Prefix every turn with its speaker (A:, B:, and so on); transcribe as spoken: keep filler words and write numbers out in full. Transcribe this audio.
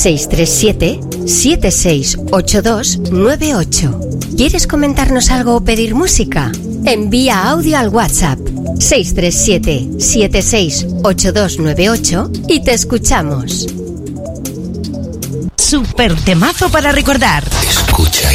A: seis tres siete, siete seis ocho dos nueve ocho. ¿Quieres comentarnos algo o pedir música? Envía audio al WhatsApp seis tres siete, siete seis ocho dos nueve ocho y te escuchamos.
B: Super temazo para recordar.
C: Escucha